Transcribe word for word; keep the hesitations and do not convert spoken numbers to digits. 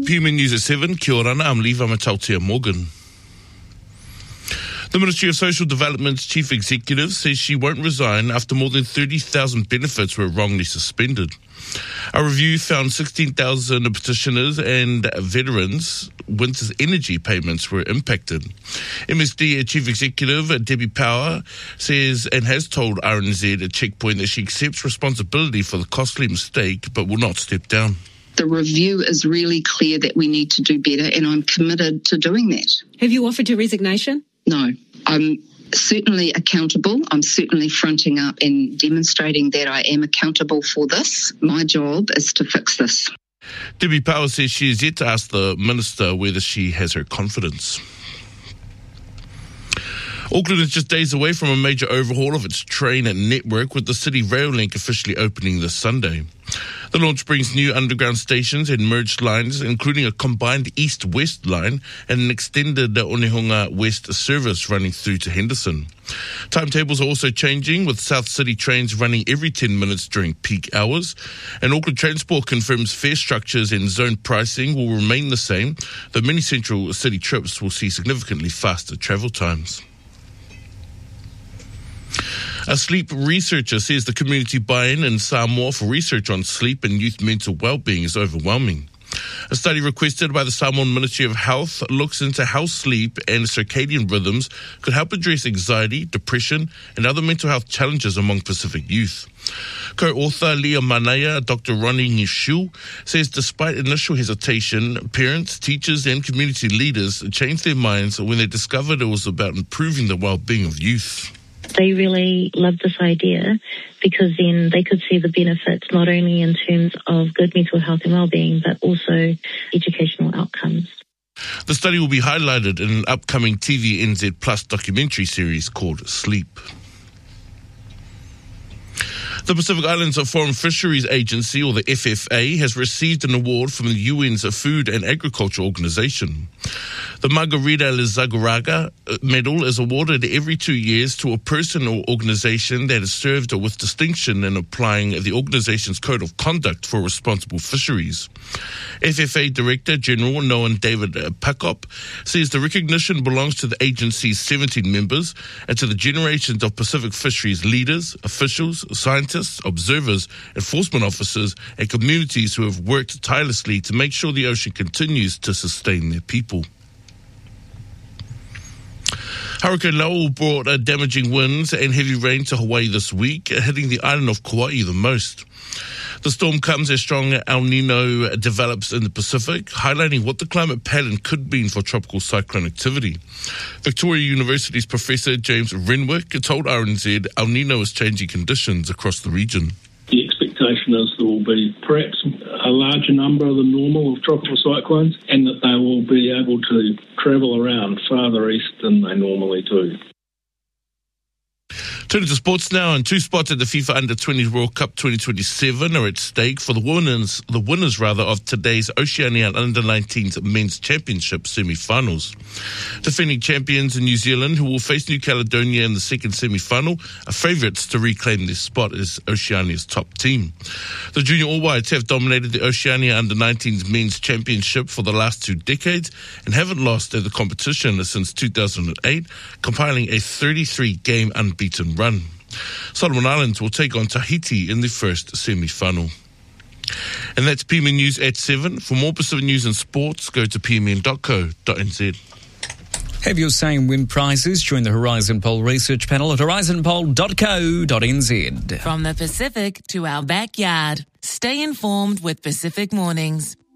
P M N News at seven. Kia ora, I'm Levi Matautia Morgan. The Ministry of Social Development's chief executive says she won't resign after more than thirty thousand benefits were wrongly suspended. A review found sixteen thousand petitioners and veterans' winter's energy payments were impacted. M S D Chief Executive Debbie Power says and has told R N Z at Checkpoint that she accepts responsibility for the costly mistake but will not step down. The review is really clear that we need to do better, and I'm committed to doing that. Have you offered your resignation? No. I'm certainly accountable. I'm certainly fronting up and demonstrating that I am accountable for this. My job is to fix this. Debbie Power says she is yet to ask the Minister whether she has her confidence. Auckland is just days away from a major overhaul of its train network, with the City Rail Link officially opening this Sunday. The launch brings new underground stations and merged lines, including a combined east-west line and an extended Onehunga West service running through to Henderson. Timetables are also changing, with South City trains running every ten minutes during peak hours. And Auckland Transport confirms fare structures and zone pricing will remain the same, though many central city trips will see significantly faster travel times. A sleep researcher says the community buy-in in Samoa for research on sleep and youth mental well-being is overwhelming. A study requested by the Samoan Ministry of Health looks into how sleep and circadian rhythms could help address anxiety, depression, and other mental health challenges among Pacific youth. Co-author Leah Manaya, Doctor Ronnie Nishu, says despite initial hesitation, parents, teachers, and community leaders changed their minds when they discovered it was about improving the well-being of youth. They really loved this idea because then they could see the benefits not only in terms of good mental health and well-being, but also educational outcomes. The study will be highlighted in an upcoming T V N Z Plus documentary series called Sleep. The Pacific Islands Foreign Fisheries Agency, or the F F A, has received an award from the U N's Food and Agriculture Organization. The Margarita Lizagaraga Medal is awarded every two years to a person or organization that has served with distinction in applying the organization's code of conduct for responsible fisheries. F F A Director General Noan David Pakop says the recognition belongs to the agency's seventeen members and to the generations of Pacific fisheries leaders, officials, scientists, observers, enforcement officers, and communities who have worked tirelessly to make sure the ocean continues to sustain their people. Hurricane Lowell brought uh, damaging winds and heavy rain to Hawaii this week, hitting the island of Kauai the most. The storm comes as strong El Nino develops in the Pacific, highlighting what the climate pattern could mean for tropical cyclone activity. Victoria University's Professor James Renwick told R N Z El Nino is changing conditions across the region. The expectation is there will be perhaps a larger number than normal of tropical cyclones, and that they will be able to travel around farther east than they normally do. Turning to sports now, and two spots at the FIFA Under twenty World Cup twenty twenty-seven are at stake for the winners, the winners rather, of today's Oceania Under nineteens Men's Championship semi-finals. Defending champions in New Zealand, who will face New Caledonia in the second semi-final, are favourites to reclaim their spot as Oceania's top team. The Junior All Whites have dominated the Oceania Under nineteens Men's Championship for the last two decades and haven't lost at the competition since two thousand eight, compiling a thirty-three game unbeaten run. Solomon Islands will take on Tahiti in the first semi-final. And that's P M N News at seven. For more Pacific news and sports, go to p m n dot co dot n z. Have your say in win prizes? Join the Horizon Poll research panel at horizon poll dot co dot n z. From the Pacific to our backyard, stay informed with Pacific Mornings.